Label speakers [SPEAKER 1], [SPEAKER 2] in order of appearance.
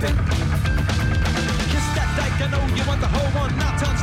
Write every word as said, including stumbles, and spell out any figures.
[SPEAKER 1] Kiss that dyke, I know you want the whole one. Now tell